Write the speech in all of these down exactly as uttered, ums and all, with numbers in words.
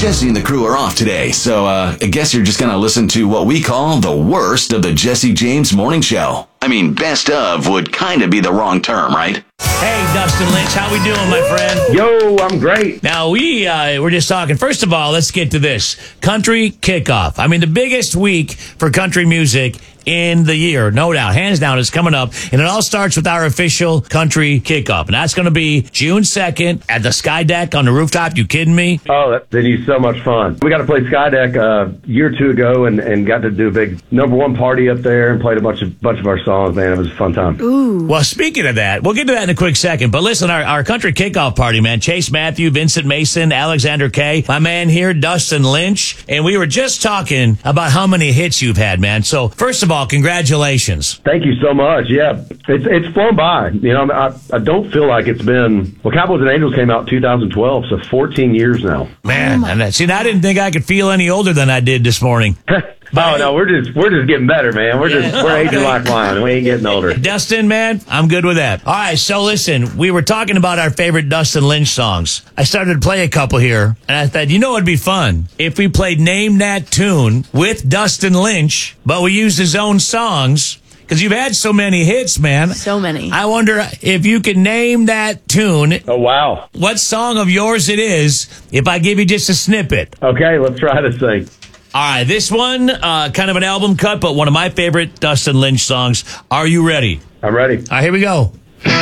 Jesse and the crew are off today, so uh, I guess you're just going to listen to what we call the worst of the Jesse James Morning Show. I mean, best of would kind of be the wrong term, right? Hey, Dustin Lynch, how we doing, my friend? Yo, I'm great. Now, we, uh, we're just talking. First of all, let's get to this. Country Kickoff. I mean, the biggest week for country music in the year, no doubt. Hands down, it's coming up. And it all starts with our official Country Kickoff. And that's going to be June second at the Sky Deck on the rooftop. You kidding me? Oh, that would be so much fun. We got to play Sky Deck uh, a year or two ago and, and got to do a big number one party up there and played a bunch of bunch of our songs, man. It was a fun time. Ooh. Well, speaking of that, we'll get to that in a quick second. But listen, our, our Country Kickoff party, man, Chase Matthew, Vincent Mason, Alexander Kay, my man here, Dustin Lynch. And we were just talking about how many hits you've had, man. So, first of all, congratulations. Thank you so much. Yeah, it's it's flown by. You know, I, I don't feel like it's been. Well, Cowboys and Angels came out in two thousand twelve, so fourteen years now. Man, and that, see, I didn't think I could feel any older than I did this morning. Oh no, we're just we're just getting better, man. We're Yeah, just we're aging okay. like wine. We ain't getting older. Dustin, man, I'm good with that. All right, so listen, we were talking about our favorite Dustin Lynch songs. I started to play a couple here, and I thought, you know, it'd be fun if we played Name That Tune with Dustin Lynch, but we used his own songs. Because you've had so many hits, man. So many. I wonder if you can name that tune. Oh wow! What song of yours it is? If I give you just a snippet. Okay, let's try to sing. All right, this one, uh, kind of an album cut, but one of my favorite Dustin Lynch songs. Are you ready? I'm ready. All right, here we go.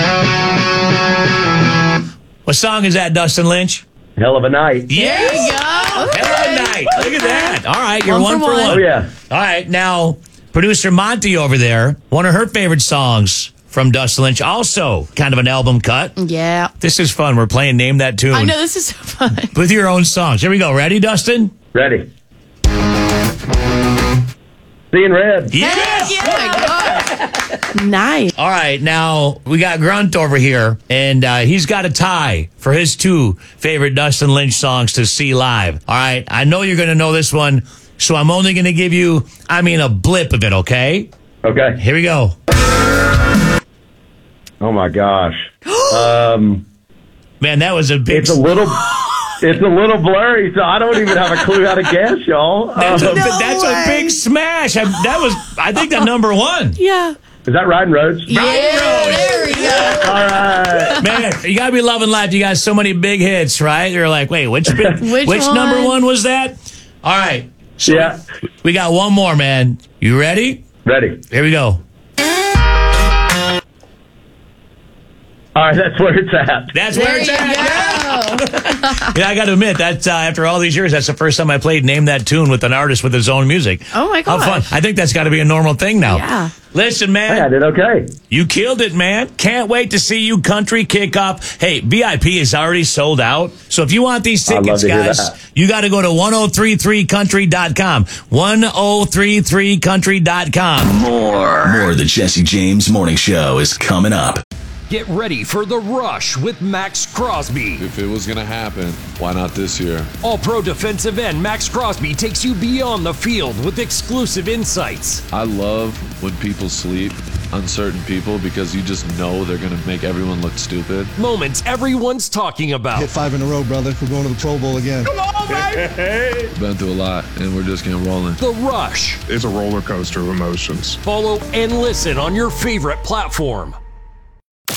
What song is that, Dustin Lynch? Hell of a night. Yeah. There you go. Hell of a night. Look at that. All right, you're One one, for for one. one. Oh yeah. All right, now, producer Monty over there, one of her favorite songs from Dustin Lynch, also kind of an album cut. Yeah. This is fun. We're playing Name That Tune. I know, this is so fun. With your own songs. Here we go. Ready, Dustin? Ready. Seeing red. Yes! Oh my God. Nice. All right, now we got Grunt over here, and uh, he's got a tie for his two favorite Dustin Lynch songs to see live. All right, I know you're going to know this one, so I'm only going to give you, I mean, a blip of it, okay? Okay. Here we go. Oh my gosh. um, Man, that was a big... it's a little. It's a little blurry, so I don't even have a clue how to guess, y'all. That's, Um, a, No that's way. a big smash. I, that was, I think, the number one. Yeah. is that Riding Roads? Yeah, there we go. All right. Man, you got to be loving life. You got so many big hits, right? You're like, wait, which big, Which which one? number one was that? All right. So Yeah. we got one more, man. You ready? Ready. Here we go. All right, that's where it's at. That's There where you it's at. go. Yeah, I got to admit that uh, after all these years, that's the first time I played Name That Tune with an artist with his own music. Oh, my How fun. gosh. I think that's got to be a normal thing now. Yeah. Listen, Hey, I man, did okay. you killed it, man. Can't wait to see you Country Kickoff. Hey, V I P is already sold out. So if you want these I'd love tickets, to hear guys, that. you got to go to ten thirty-three country dot com. ten thirty-three country dot com. More. More of the Jesse James Morning Show is coming up. Get ready for The Rush with Max Crosby. If it was going to happen, why not this year? All-Pro defensive end Max Crosby takes you beyond the field with exclusive insights. I love when people sleep on certain people because you just know they're going to make everyone look stupid. Moments everyone's talking about. Hit five in a row, brother. We're going to the Pro Bowl again. Been through a lot, and we're just getting rolling. The Rush. It's a roller coaster of emotions. Follow and listen on your favorite platform.